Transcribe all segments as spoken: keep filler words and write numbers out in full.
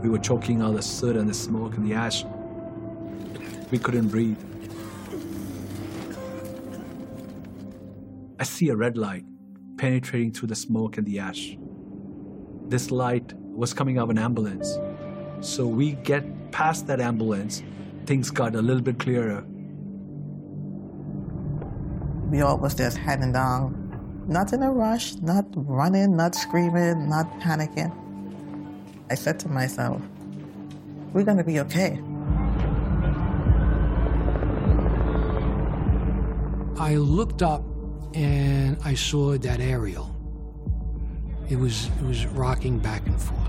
We were choking out the soot and the smoke and the ash. We couldn't breathe. I see a red light penetrating through the smoke and the ash. This light was coming out of an ambulance. So we get past that ambulance, things got a little bit clearer. We all was just heading down, not in a rush, not running, not screaming, not panicking. I said to myself, we're gonna be okay. I looked up and I saw that aerial. It was, it was rocking back and forth.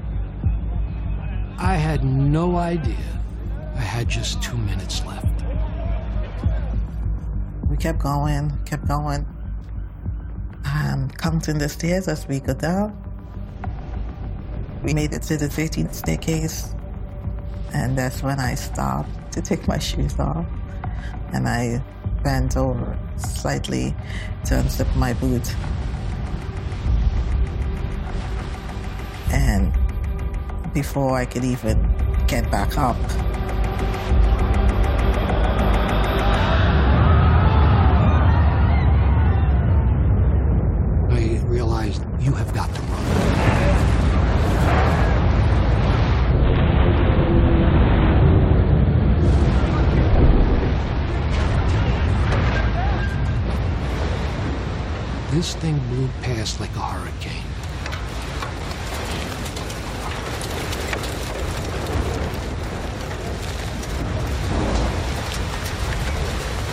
I had no idea I had just two minutes left. We kept going, kept going, and counting the stairs as we go down. We made it to the fifteenth staircase, and that's when I stopped to take my shoes off, and I bent over slightly to unzip my boot. And before I could even get back up, I realized you have got to run. This thing blew past like a hurricane.